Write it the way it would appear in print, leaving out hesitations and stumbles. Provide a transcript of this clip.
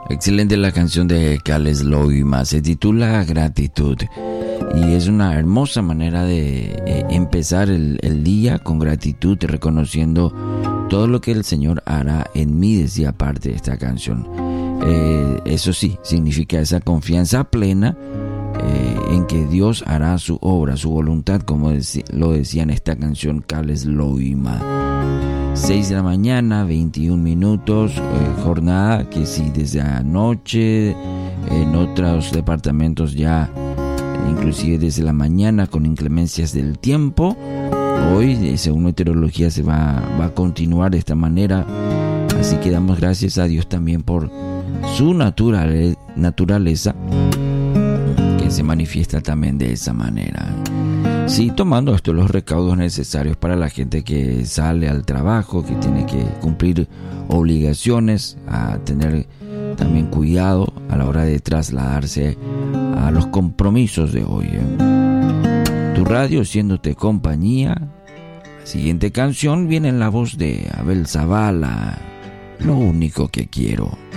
Excelente la canción de Carles Loima, se titula Gratitud y es una hermosa manera de empezar el día con gratitud, reconociendo todo lo que el Señor hará en mí, decía parte de esta canción. Eso sí, significa esa confianza plena en que Dios hará su obra, su voluntad, como lo decía en esta canción Carles Loima. 6 de la mañana, 21 minutos, jornada que sí, desde anoche, en otros departamentos ya, inclusive desde la mañana con inclemencias del tiempo. Hoy, según meteorología, se va a continuar de esta manera, así que damos gracias a Dios también por su naturaleza, que se manifiesta también de esa manera. Sí, tomando esto los recaudos necesarios para la gente que sale al trabajo, que tiene que cumplir obligaciones, a tener también cuidado a la hora de trasladarse a los compromisos de hoy. Tu radio haciéndote compañía. La siguiente canción viene en la voz de Abel Zavala, Lo único que quiero.